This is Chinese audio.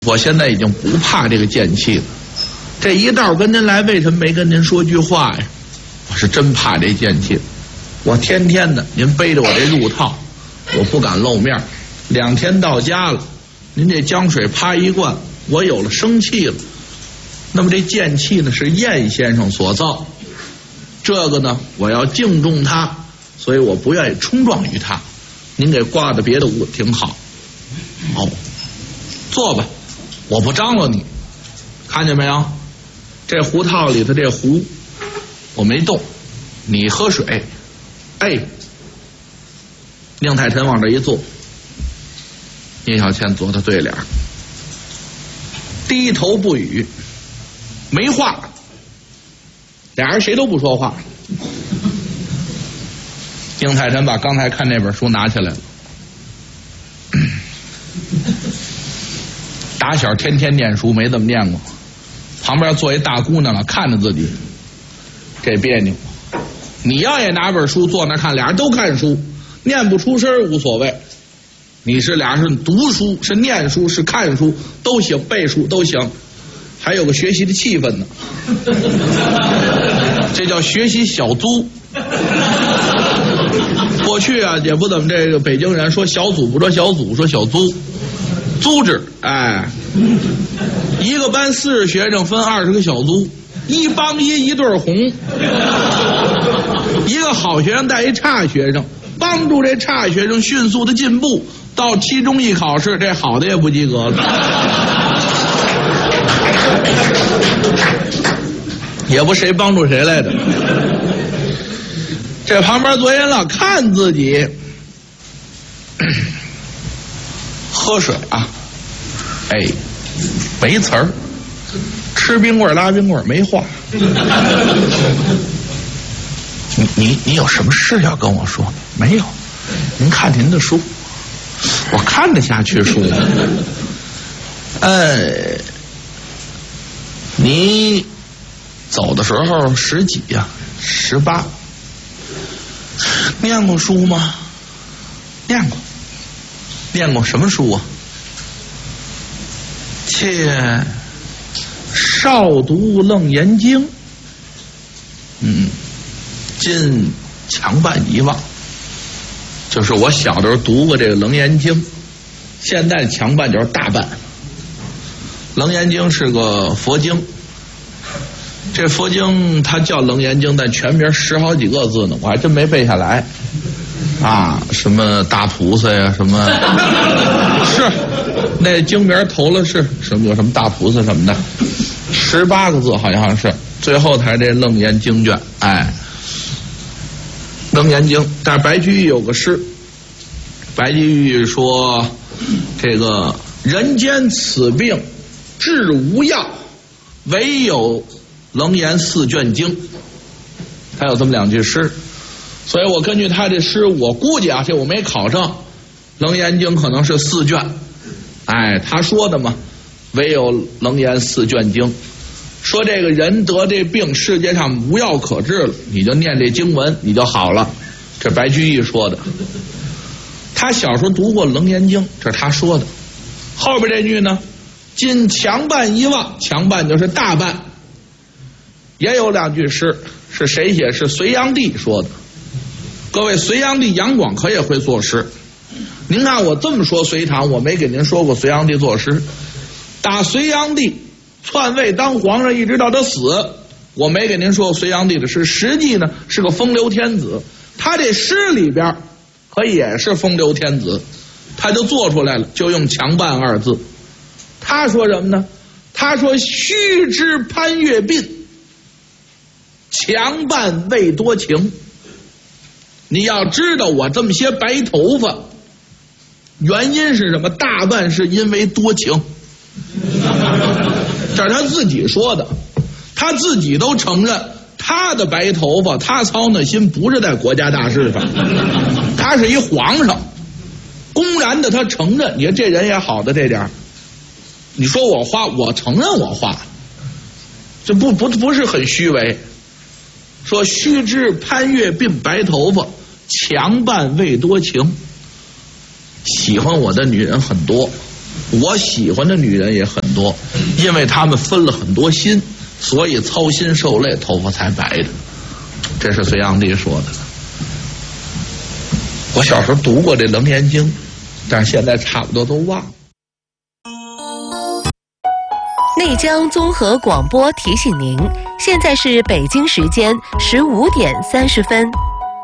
我现在已经不怕这个剑气了。这一道跟您来，为什么没跟您说句话呀？我是真怕这剑气了。我天天的您背着我这入套，我不敢露面。2天到家了，您这江水啪一灌，我有了生气了。那么这剑气呢，是晏先生所造，这个呢，我要敬重他，所以我不愿意冲撞于他。您给挂到别的屋挺好。哦，坐吧。我不张罗你，看见没有？这壶套里头这壶我没动，你喝水。哎，宁太臣往这一坐，聂小倩坐他对脸，低头不语，没话，俩人谁都不说话。宁太臣把刚才看那本书拿起来了，打小天天念书，没怎么念过。旁边坐一大姑娘了，看着自己，这别扭。你要也拿本书坐那看，俩人都看书，念不出声无所谓。你是俩人是读书，是念书，是看书都行，背书都行，还有个学习的气氛呢。这叫学习小租。过去啊，也不怎么这个北京人说小组不说小组，说小租。租制，哎，一个班40学生分20个小租，一帮一对红，一个好学生带一差学生，帮助这差学生迅速的进步，到期中一考试，这好的也不及格了，也不谁帮助谁来的。这旁边坐人了，看自己。喝水啊，哎，没词儿，吃冰棍拉冰棍没话。你有什么事要跟我说？没有，您看您的书，我看得下去书。你走的时候10几呀？18，念过书吗？念过。念过什么书啊？且少读楞严经，今强半遗忘。就是我小的时候读过这个楞严经，现在强半就是大半。楞严经是个佛经，这佛经它叫楞严经，但全名10好几个字呢，我还真没背下来。啊，什么大菩萨呀，什么是那经名头了是什么？有什么大菩萨什么的，18个字好像是，最后才这楞严经卷。哎，楞严经，但是白居易有个诗，白居易说这个人间此病治无药，唯有楞严4卷经，他有这么2句诗。所以我根据他这诗，我估计啊，这我没考证，楞严经可能是4卷。哎，他说的嘛，唯有楞严4卷经，说这个人得这病，世界上无药可治了，你就念这经文，你就好了。这白居易说的。他小时候读过楞严经，这是他说的。后边这句呢，今强半遗忘，强半就是大半。也有2句诗，是谁写？是隋炀帝说的。各位，隋炀帝杨广可也会作诗。您看我这么说隋唐，我没给您说过隋炀帝作诗。打隋炀帝篡位当皇上，一直到他死，我没给您说过隋炀帝的诗。实际呢是个风流天子，他这诗里边可也是风流天子，他就做出来了，就用强半2字。他说什么呢？他说须知潘岳鬓，强半未多情。你要知道我这么些白头发，原因是什么？大半是因为多情。这是他自己说的，他自己都承认，他的白头发，他操那心不是在国家大事上，他是一皇上，公然的他承认。你看这人也好的这点，你说我花，我承认我花，这不是很虚伪。说须知潘岳鬓，白头发，强半未多情。喜欢我的女人很多， 我喜欢的女人也很多，因为她们分了很多心，所以操心受累，头发才白的。这是隋炀帝说的。我小时候读过这《楞严经》，但是现在差不多都忘了。 内江综合广播提醒您，现在是北京时间15:30。